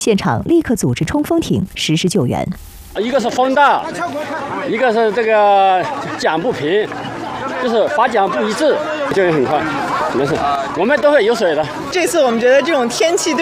现场立刻组织冲锋艇实施救援。 一个是风大，一个是这个桨不平，就是划桨不一致，救援很快，没事，我们都会有水的。 这次我们觉得这种天气对